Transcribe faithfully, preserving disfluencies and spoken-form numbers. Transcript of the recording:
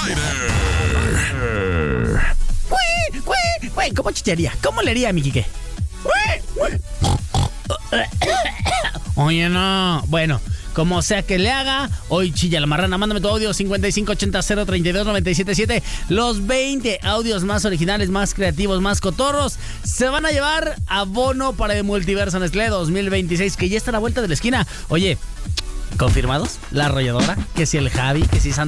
Güey, güey, güey, ¿cómo chicharía? ¿Cómo le haría a mi Quique? Oye, no. Bueno, como sea que le haga, hoy chilla la marrana. Mándame tu audio cincuenta y cinco ochenta cero treinta y dos noventa y siete siete. Los veinte audios más originales, más creativos, más cotorros se van a llevar abono para el Multiverso Nestlé dos mil veintiséis, que ya está a la vuelta de la esquina. Oye, ¿confirmados? La arrolladora, que si el Javi, que si Santa